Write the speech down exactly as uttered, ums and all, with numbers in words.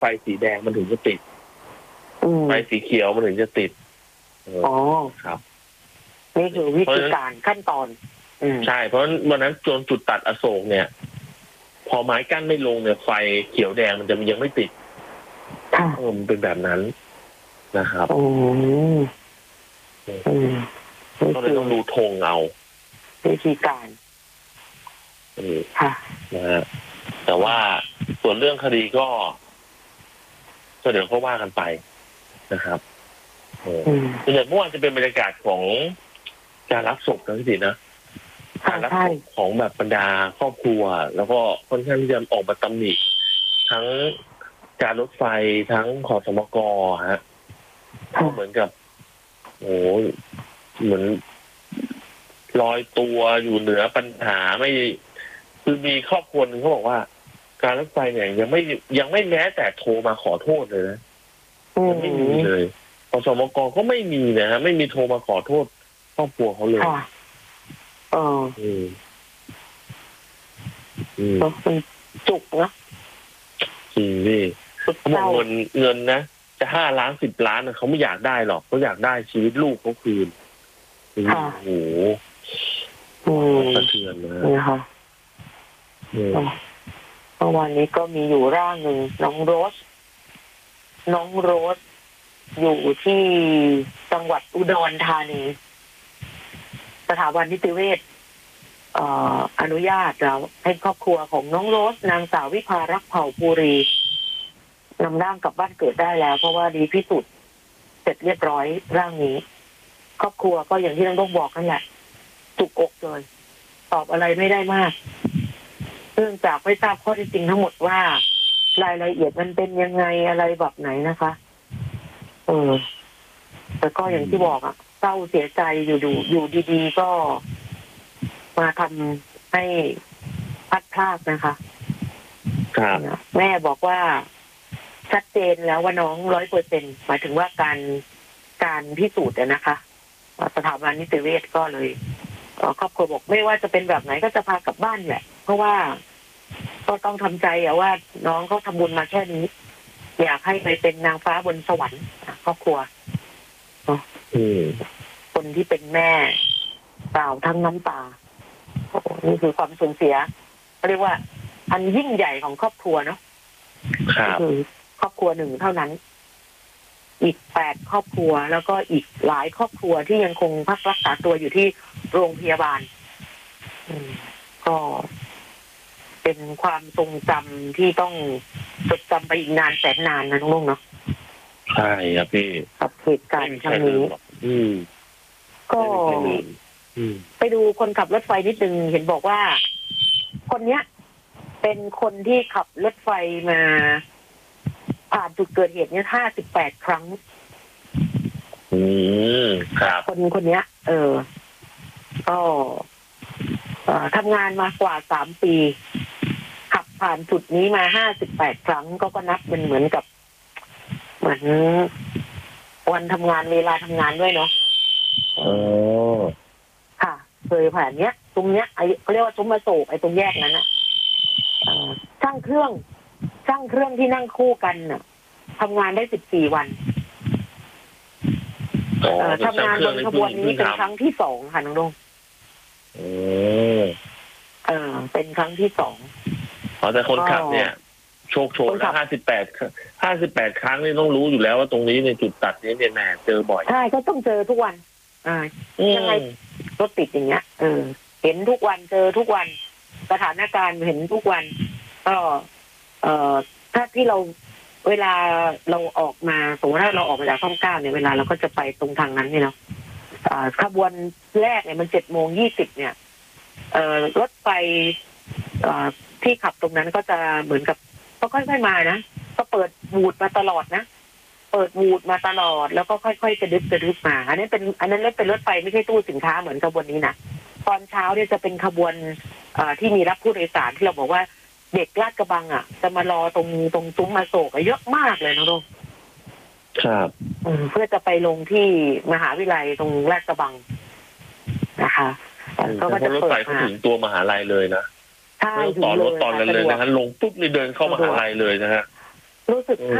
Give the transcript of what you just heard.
ไฟสีแดงมันถึงจะติดไฟสีเขียวมันถึงจะติดอ๋อครับนี่คือวิธีการขั้นตอนใช่เพราะวันนั้นจนจุดตัดอโศกเนี่ยพอไม้กั้นไม่ลงเนี่ยไฟเขียวแดงมันจะยังไม่ติดเออมันเป็นแบบนั้นนะครับโอ้ก็เลยต้องดูธงเอาวิธีการค่ะนะฮะแต่ว่าส่วนเรื่องคดีก็ก็เดี๋ยวเขาว่ากันไปนะครับส่วนใหญ่เมื่อวานจะเป็นบรรยากาศของการรับศพนะพี่ตินะการรับศพของแบบบรรดาครอบครัวแล้วก็ค่อนข้างที่จะออกมาตำหนิทั้งการรถไฟทั้งขสมกฮะก็เหมือนกับโอ้เหมือนลอยตัวอยู่เหนือปัญหาไม่คือมีครอบครัวหนึ่งเขาบอกว่าการรถไฟเนี่ยยังไม่ยังไม่แม้แต่โทรมาขอโทษเลยนะยังไม่มีเลยขสมกก็ไม่มีนะฮะไม่มีโทรมาขอโทษครอบครัวเขาเลยเอออืมอืมมันจุกนะจริงดิเขาบอกเงินเงินนะจะห้าล้านสิบล้านเขาไม่อยากได้หรอกเขาอยากได้ชีวิตลูกเขาคืนโอ้โหสะเทือนนะนะคะเมื่อวานนี้ก็มีอยู่ร่างหนึ่งน้องโรสน้องโรสอยู่ที่จังหวัดอุดรธานีสถาบันนิติเวชเอ่ออนุญาตแล้วให้ครอบครัวของน้องโรสนางสาววิภารักษ์เผ่าภูรีนำร่างกลับบ้านเกิดได้แล้วเพราะว่าดีพิสูจน์เสร็จเรียบร้อยร่างนี้ครอบครัวก็อย่างที่น้องต้องบอกนั่นแหละจุกอกเลยตอบอะไรไม่ได้มากเนื่องจากไม่ทราบข้อเท็จจริงทั้งหมดว่ารายละเอียดมันเป็นยังไงอะไรแบบไหนนะคะเออแต่ก็อย่างที่บอกอ่ะเศร้าเสียใจอยู่ดูอยู่ดีๆก็มาทำให้พลัดพรากนะคะครับแม่บอกว่าชัดเจนแล้วว่าน้องร้อยเปอร์เซ็นต์หมายถึงว่าการการพิสูจน์นะคะสถาบันนิติเวชก็เลยครอบครัวบอกไม่ว่าจะเป็นแบบไหนก็จะพากลับบ้านแหละเพราะว่าก็ต้องทำใจอะว่าน้องเขาทำบุญมาแค่นี้อยากให้ไปเป็นนางฟ้าบนสวรรค์ครอบครัวคนที่เป็นแม่เปล่าทั้งน้ำตานี่คือความสูญเสียเขาเรียกว่าอันยิ่งใหญ่ของครอบครัวเนาะคือครอบครัวหนึ่งเท่านั้นอีกแปดครอบครัวแล้วก็อีกหลายครอบครัวที่ยังคงพักรักษาตัวอยู่ที่โรงพยาบาลก็เป็นความทรงจำที่ต้องจดจำไปอีกนานแสนนานนะน้องลุงเนาะใช่ครับพี่กับเหตุการณ์ครั้งนี้ก็ไปดูคนขับรถไฟนิดนึงเห็นบอกว่าคนเนี้ยเป็นคนที่ขับรถไฟมาผ่านจุดเกิดเหตุเนี่ยห้าสิบแปดครั้งอืมครับคนคนเนี้ยเออก็ทำงานมากว่าสามปีขับผ่านจุดนี้มาห้าสิบแปดครั้งก็ก็นับเป็นเหมือนกับเหมือนวันทำงานเวลาทำงานด้วยเนาะอ๋อค่ะเคยผ่านเนี้ยตรงเนี้ยไอเขาเรียกว่าซุ้มอโศกไอตรงแยกนั้นนะช่างเครื่องช่างเครื่องที่นั่งคู่กันน่ะทำงานได้สิบสี่วันทำงานบนขบวนนี้เป็นครั้งที่สองค่ะน้องดงเออเป็นครั้งที่สองอ๋อแต่คนขับเนี่ยโชคโชนนะห้าสิบแปดห้าสิบแปดครั้งนี่ต้องรู้อยู่แล้วว่าตรงนี้ในจุดตัดนี้เนี่ยแหมเจอบ่อยใช่ก็ต้องเจอทุกวันอ่ายังไงรถติดอย่างเงี้ยเออเห็นทุกวันเจอทุกวันสถานการณ์เห็นทุกวันก็เอ่อถ้าที่เราเวลาเราออกมาสมมติถ้าเราออกมาจากช่องเก้าเนี่ยเวลาเราก็จะไปตรงทางนั้นเนี่ยเนาะขบวนแรกเนี่ยมันเจ็ดโมงยี่สิบเนี่ยเอ่อรถไฟที่ขับตรงนั้นก็จะเหมือนกับก็ค่อยๆมานะก็เปิดบูดมาตลอดนะเปิดบูดมาตลอดแล้วก็ค่อยๆกระดึบกระดึบมาอันนี้เป็นอันนั้นเป็นรถไฟไม่ใช่ตู้สินค้าเหมือนขบวนนี้นะตอนเช้าเนี่ยจะเป็นขบวนที่มีรับผู้โดยสารที่เราบอกว่าเด็กลาดกระบังอ่ะจะมารอตรงตรงซุ้มอโศกเยอะมากเลยนะลูกครับเพื่อจะไปลงที่มหาวิทยาลัยตรงลาดกระบังนะคะก็จะเปิดมาถึงตัวมหาลัยเลยนะใช่ต่อรถตอนนั้นเลยนะฮะลงปุ๊บนี่เดินเข้ามหาลัยเลยนะฮะรู้สึก